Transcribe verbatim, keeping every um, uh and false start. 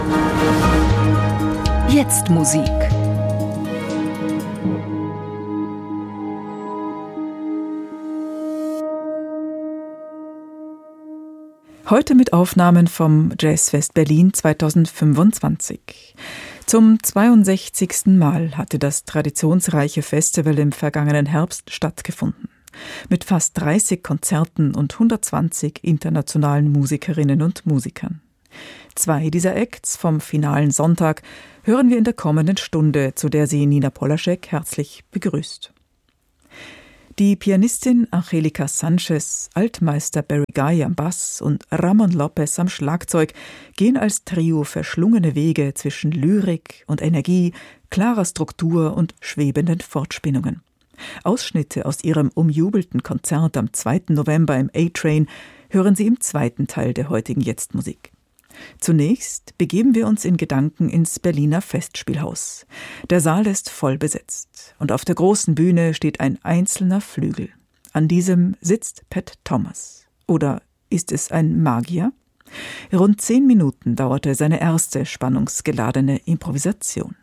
Jetzt Musik. Heute mit Aufnahmen vom Jazzfest Berlin zweitausendfünfundzwanzig. Zum zweiundsechzigsten Mal hatte das traditionsreiche Festival im vergangenen Herbst stattgefunden. Mit fast dreißig Konzerten und hundertzwanzig internationalen Musikerinnen und Musikern. Zwei dieser Acts vom finalen Sonntag hören wir in der kommenden Stunde, zu der sie Nina Polaschek herzlich begrüßt. Die Pianistin Angelica Sanchez, Altmeister Barry Guy am Bass und Ramon Lopez am Schlagzeug gehen als Trio verschlungene Wege zwischen Lyrik und Energie, klarer Struktur und schwebenden Fortspinnungen. Ausschnitte aus ihrem umjubelten Konzert am zweiten November im A-Train hören Sie im zweiten Teil der heutigen Jetzt-Musik. Zunächst begeben wir uns in Gedanken ins Berliner Festspielhaus. Der Saal ist voll besetzt und auf der großen Bühne steht ein einzelner Flügel. An diesem sitzt Pat Thomas. Oder ist es ein Magier? Rund zehn Minuten dauerte seine erste spannungsgeladene Improvisation.